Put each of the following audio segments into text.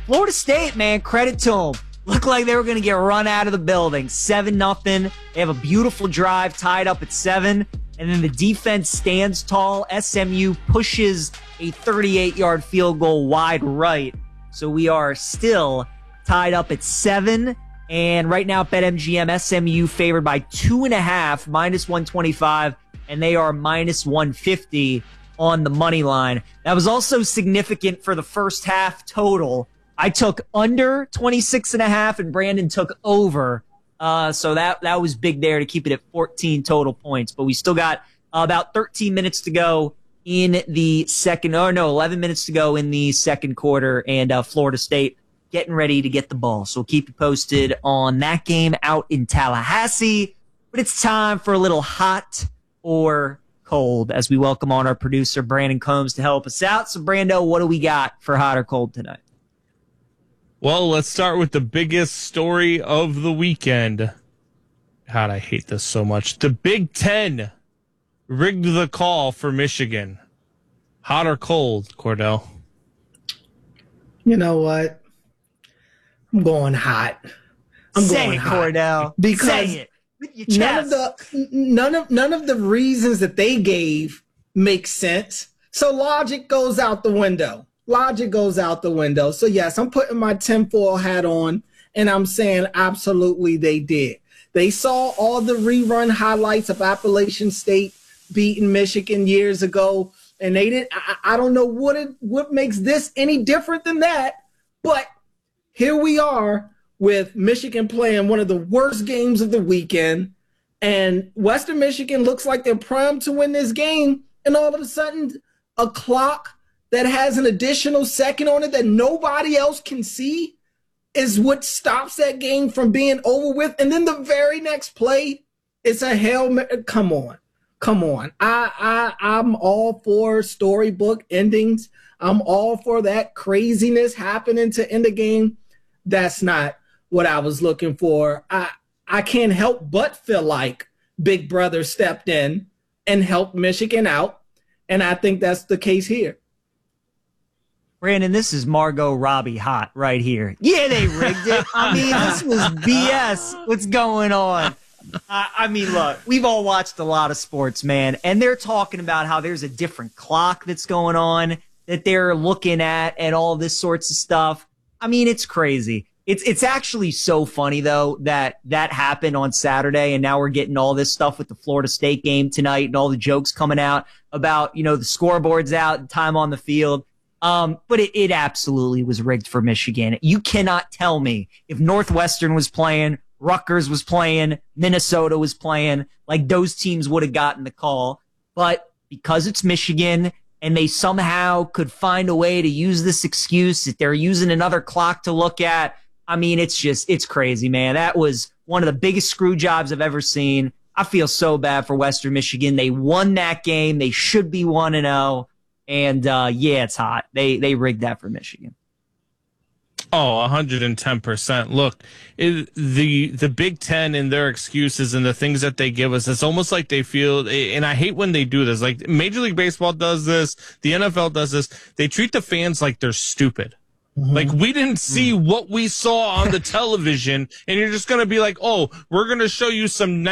Florida State, man, credit to them. Looked like they were going to get run out of the building. 7-0. They have a beautiful drive tied up at 7. And then the defense stands tall. SMU pushes a 38-yard field goal wide right. So we are still tied up at 7. And right now, BetMGM, SMU favored by 2.5, minus 125. And they are minus 150 on the money line. That was also significant for the first half total. I took under 26.5 and Brandon took over. So that was big there to keep it at 14 total points. But we still got about 13 minutes to go in the second, 11 minutes to go in the second quarter. And Florida State getting ready to get the ball. So we'll keep you posted on that game out in Tallahassee. But it's time for a little hot or cold as we welcome on our producer, Brandon Combs, to help us out. So, Brando, what do we got for hot or cold tonight? Well, let's start with the biggest story of the weekend. God, I hate this so much. The Big Ten rigged the call for Michigan. Hot or cold, Cordell? You know what? I'm going hot. Say it, Cordell. Because say it with your chest. None of the reasons that they gave make sense. So logic goes out the window. So yes, I'm putting my tinfoil hat on and I'm saying absolutely they did. They saw all the rerun highlights of Appalachian State beating Michigan years ago, and they didn't. I don't know what makes this any different than that, but here we are with Michigan playing one of the worst games of the weekend, and Western Michigan looks like they're primed to win this game, and all of a sudden a clock that has an additional second on it that nobody else can see is what stops that game from being over with. And then the very next play, it's a Hail Mary. Come on. I'm all for storybook endings. I'm all for that craziness happening to end the game. That's not what I was looking for. I can't help but feel like Big Brother stepped in and helped Michigan out. And I think that's the case here. Brandon, this is Margot Robbie hot right here. Yeah, they rigged it. I mean, this was BS. What's going on? I mean, look, we've all watched a lot of sports, man, and they're talking about how there's a different clock that's going on that they're looking at and all this sorts of stuff. I mean, it's crazy. It's actually so funny, though, that happened on Saturday, and now we're getting all this stuff with the Florida State game tonight and all the jokes coming out about, the scoreboard's out and time on the field. But it absolutely was rigged for Michigan. You cannot tell me if Northwestern was playing, Rutgers was playing, Minnesota was playing, like those teams would have gotten the call. But because it's Michigan and they somehow could find a way to use this excuse that they're using another clock to look at, I mean, it's crazy, man. That was one of the biggest screw jobs I've ever seen. I feel so bad for Western Michigan. They won that game. They should be 1-0. And, yeah, it's hot. They rigged that for Michigan. Oh, 110%. Look, the Big Ten and their excuses and the things that they give us, it's almost like they feel, and I hate when they do this. Like Major League Baseball does this, the NFL does this. They treat the fans like they're stupid. Mm-hmm. Like we didn't see what we saw on the television, and you're just going to be like, oh, we're going to show you some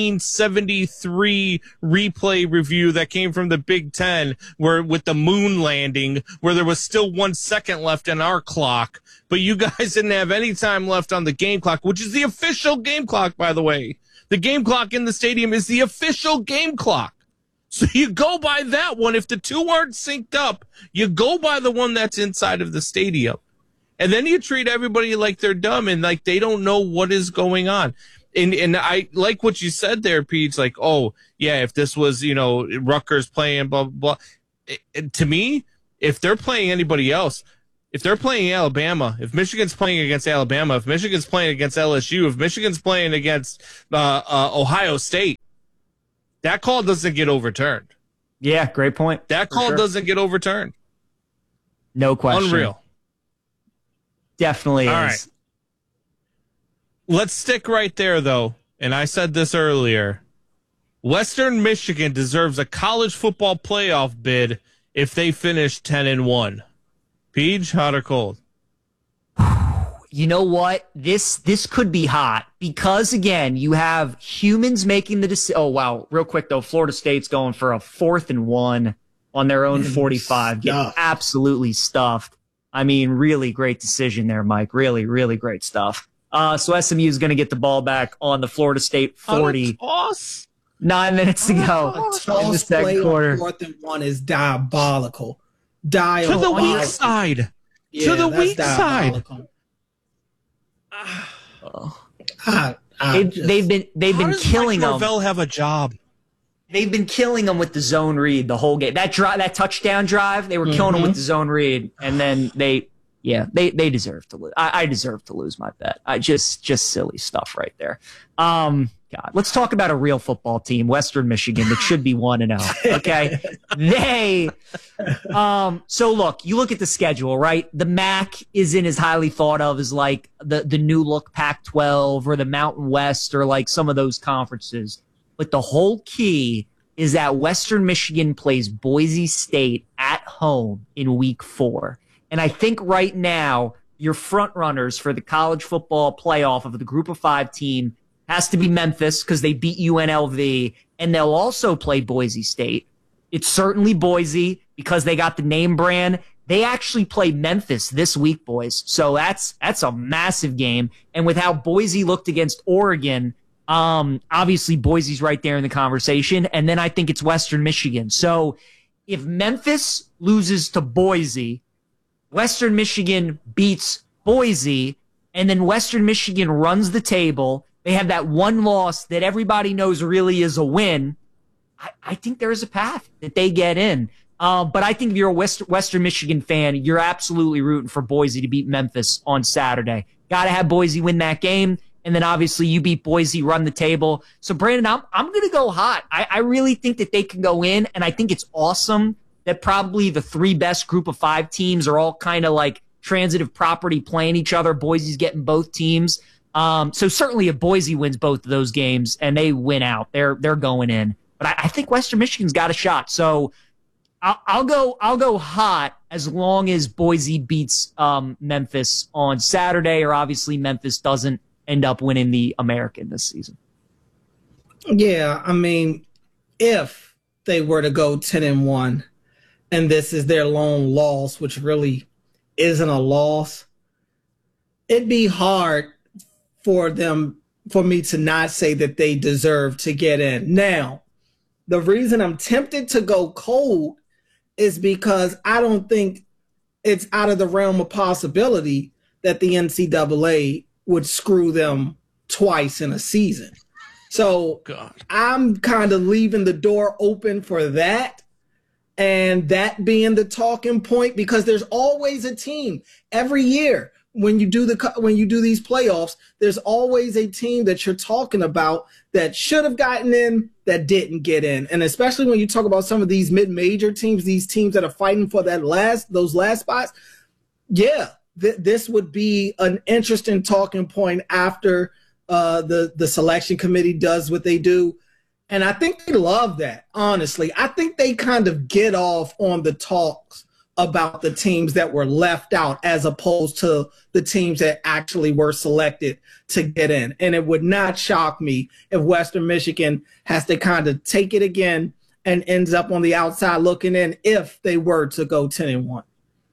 1973 replay review that came from the Big Ten where with the moon landing where there was still 1 second left in our clock, but you guys didn't have any time left on the game clock, which is the official game clock, by the way. The game clock in the stadium is the official game clock. So you go by that one. If the two aren't synced up, you go by the one that's inside of the stadium. And then you treat everybody like they're dumb and like they don't know what is going on. And I like what you said there, Pete. Like, oh, yeah, if this was, Rutgers playing, blah, blah, blah. To me, if they're playing anybody else, if they're playing Alabama, if Michigan's playing against Alabama, if Michigan's playing against LSU, if Michigan's playing against Ohio State, that call doesn't get overturned. Yeah, great point. That call doesn't get overturned. No question. Unreal. Definitely is. All right. Let's stick right there, though. And I said this earlier. Western Michigan deserves a college football playoff bid if they finish 10-1. Peach, hot or cold? you know what? This could be hot because, again, you have humans making the decision. Oh, wow. Real quick, though, Florida State's going for a 4th and 1 on their own 45. Getting absolutely stuffed. I mean, really great decision there, Mike. Really, really great stuff. So SMU is going to get the ball back on the Florida State 40. 9 minutes to go in the second quarter. 4th and 1 is diabolical. To the weak side. Yeah, to the weak side. They've been killing them. Norvell have a job. They've been killing them with the zone read the whole game. That touchdown drive, they were killing them with the zone read, and then they deserve to lose. I deserve to lose my bet. Just silly stuff right there. God, let's talk about a real football team, Western Michigan, that should be 1-0. Okay, so look, you look at the schedule, right? The MAC isn't as highly thought of as like the new look Pac-12 or the Mountain West or like some of those conferences. But the whole key is that Western Michigan plays Boise State at home in week 4. And I think right now, your front runners for the college football playoff of the group of 5 team has to be Memphis because they beat UNLV, and they'll also play Boise State. It's certainly Boise because they got the name brand. They actually play Memphis this week, boys. So that's a massive game. And with how Boise looked against Oregon, obviously Boise's right there in the conversation. And then I think it's Western Michigan. So if Memphis loses to Boise, Western Michigan beats Boise, and then Western Michigan runs the table. They have that one loss that everybody knows really is a win. I think there is a path that they get in. But I think if you're a Western Michigan fan, you're absolutely rooting for Boise to beat Memphis on Saturday. Got to have Boise win that game. And then obviously you beat Boise, run the table. So Brandon, I'm going to go hot. I really think that they can go in, and I think it's awesome that probably the 3 best group of 5 teams are all kind of like transitive property playing each other. Boise's getting both teams. So certainly if Boise wins both of those games and they win out, they're going in. But I think Western Michigan's got a shot. So I'll go hot as long as Boise beats Memphis on Saturday, or obviously Memphis doesn't end up winning the American this season. Yeah, I mean, if they were to go 10-1, and this is their lone loss, which really isn't a loss, it'd be hard for me to not say that they deserve to get in. Now, the reason I'm tempted to go cold is because I don't think it's out of the realm of possibility that the NCAA would screw them twice in a season. So I'm kind of leaving the door open for that, and that being the talking point, because there's always a team every year. When you do these playoffs, there's always a team that you're talking about that should have gotten in that didn't get in. And especially when you talk about some of these mid-major teams, these teams that are fighting for those last spots, yeah, this would be an interesting talking point after the selection committee does what they do. And I think they love that, honestly. I think they kind of get off on the talks about the teams that were left out as opposed to the teams that actually were selected to get in. And it would not shock me if Western Michigan has to kind of take it again and ends up on the outside looking in if they were to go 10-1.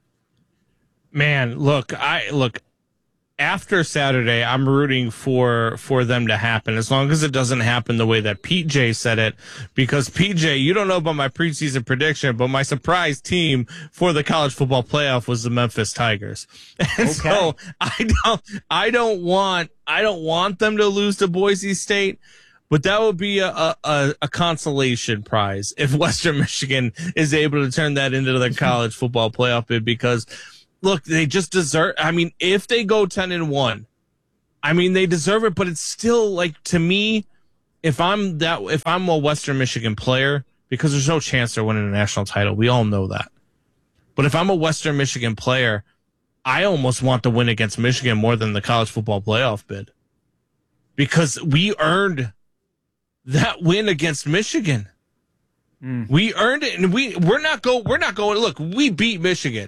Man, look, after Saturday, I'm rooting for them to happen, as long as it doesn't happen the way that PJ said it. Because PJ, you don't know about my preseason prediction, but my surprise team for the college football playoff was the Memphis Tigers. And so I don't want them to lose to Boise State, but that would be a consolation prize if Western Michigan is able to turn that into the college football playoff bid, because look, they just deserve. I mean, if they go 10-1, I mean, they deserve it. But it's still, like, to me, if I'm a Western Michigan player, because there's no chance they're winning a national title, we all know that. But if I'm a Western Michigan player, I almost want to win against Michigan more than the college football playoff bid, because we earned that win against Michigan. We earned it, and we're not going. Look, we beat Michigan.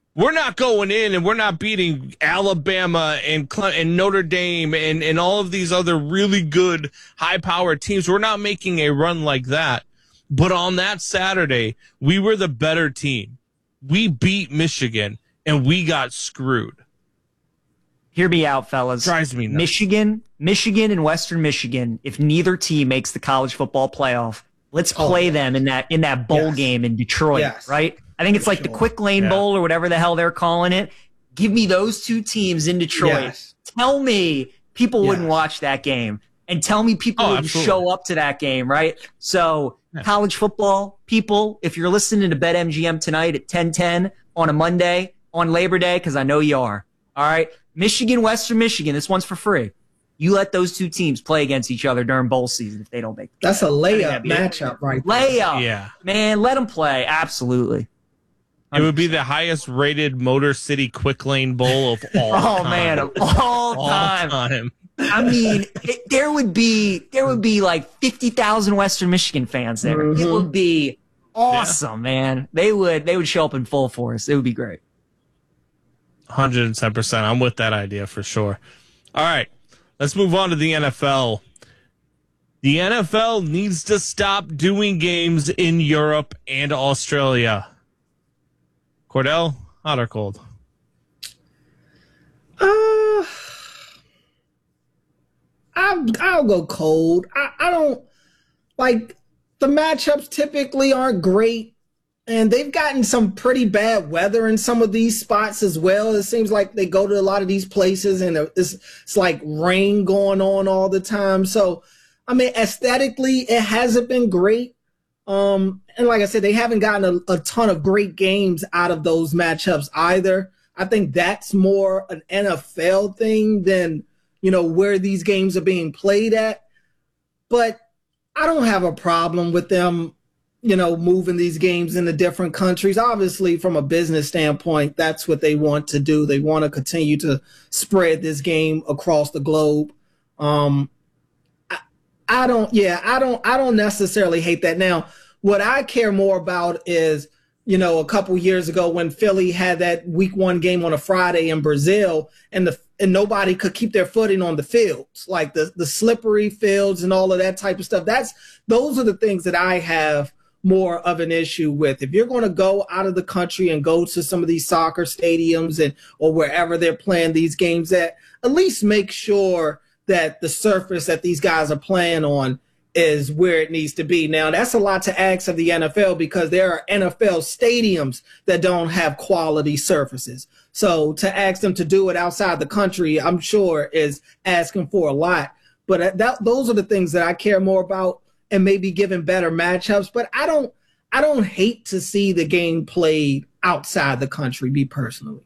We're not going in and we're not beating Alabama and Notre Dame and all of these other really good high-powered teams. We're not making a run like that. But on that Saturday, we were the better team. We beat Michigan, and we got screwed. Hear me out, fellas. Drives me nuts. Michigan and Western Michigan, if neither team makes the college football playoff, let's play them in that bowl game in Detroit, right? I think it's like the Quick Lane Bowl or whatever the hell they're calling it. Give me those two teams in Detroit. Tell me people wouldn't watch that game, and tell me people wouldn't show up to that game, right? So college football people, if you're listening to BetMGM tonight at 10:10 on a Monday on Labor Day, because I know you are, all right? Michigan, Western Michigan, this one's for free. You let those two teams play against each other during bowl season if they don't make it. That's a layup matchup right there. Layup. Yeah. Man, let them play. Absolutely. 100%. It would be the highest rated Motor City Quick Lane Bowl of all time. Oh, man, of all time. I mean, there would be like 50,000 Western Michigan fans there. Mm-hmm. It would be awesome, man. They would show up in full force. It would be great. 110%. I'm with that idea for sure. All right. Let's move on to the NFL. The NFL needs to stop doing games in Europe and Australia. Cordell, hot or cold? I'll go cold. I don't like the matchups typically aren't great, and they've gotten some pretty bad weather in some of these spots as well. It seems like they go to a lot of these places and it's like rain going on all the time. So, I mean, aesthetically, it hasn't been great. And like I said, they haven't gotten a ton of great games out of those matchups either. I think that's more an NFL thing than, where these games are being played at. But I don't have a problem with them, moving these games into different countries. Obviously, from a business standpoint, that's what they want to do. They want to continue to spread this game across the globe. I don't necessarily hate that. Now, what I care more about is, a couple years ago when Philly had that week 1 game on a Friday in Brazil and nobody could keep their footing on the fields, like the slippery fields and all of that type of stuff. Those are the things that I have more of an issue with. If you're going to go out of the country and go to some of these soccer stadiums or wherever they're playing these games at least make sure that the surface that these guys are playing on is where it needs to be. Now, that's a lot to ask of the NFL because there are NFL stadiums that don't have quality surfaces. So to ask them to do it outside the country, I'm sure is asking for a lot. But those are the things that I care more about and maybe giving better matchups. But I don't hate to see the game played outside the country, me personally.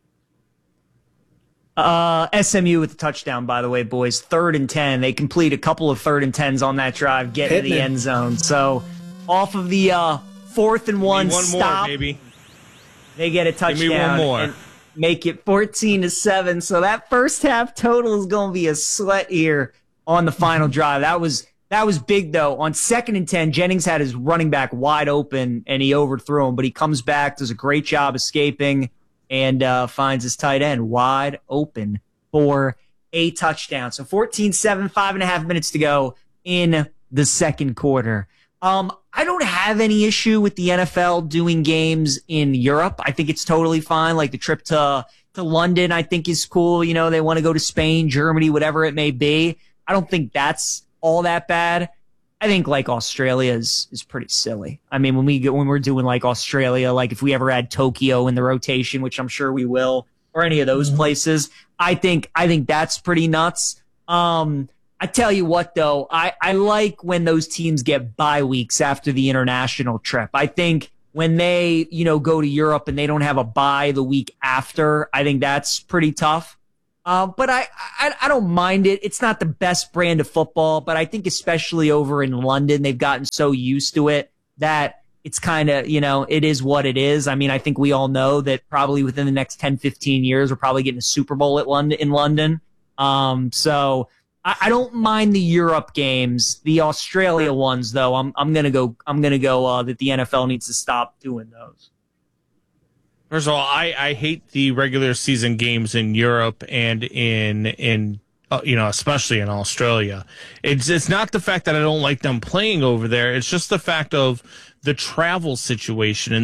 SMU with the touchdown, by the way, boys. 3rd and 10. They complete a couple of 3rd and 10s on that drive, getting to the end zone. So off of the 4th and 1 stop, more, baby. They get a touchdown. Give me one more. And make it 14-7. So that first half total is going to be a sweat here on the final drive. That was big, though. On 2nd and 10, Jennings had his running back wide open, and he overthrew him. But he comes back, does a great job escaping, and finds his tight end wide open for a touchdown. So 14-7, 5.5 minutes to go in the second quarter. I don't have any issue with the NFL doing games in Europe. I think it's totally fine. Like the trip to London, I think is cool. They want to go to Spain, Germany, whatever it may be. I don't think that's all that bad. I think like Australia is pretty silly. I mean, when we're doing like Australia, like if we ever had Tokyo in the rotation, which I'm sure we will, or any of those places, I think that's pretty nuts. I tell you what though, I like when those teams get bye weeks after the international trip. I think when they, go to Europe and they don't have a bye the week after, I think that's pretty tough. But I don't mind it. It's not the best brand of football, but I think especially over in London, they've gotten so used to it that it's kind of, it is what it is. I mean, I think we all know that probably within the next 10, 15 years, we're probably getting a Super Bowl in London. So I don't mind the Europe games. The Australia ones, though, I'm gonna go that the NFL needs to stop doing those. First of all, I hate the regular season games in Europe and in especially in Australia. It's not the fact that I don't like them playing over there. It's just the fact of the travel situation and